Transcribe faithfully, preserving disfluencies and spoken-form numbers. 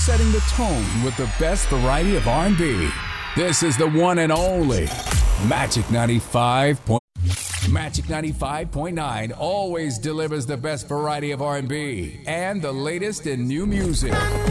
setting the tone with the best variety of R and B. This is the one and only Magic ninety-five point Magic ninety-five point nine always delivers the best variety of R and B and the latest in new music.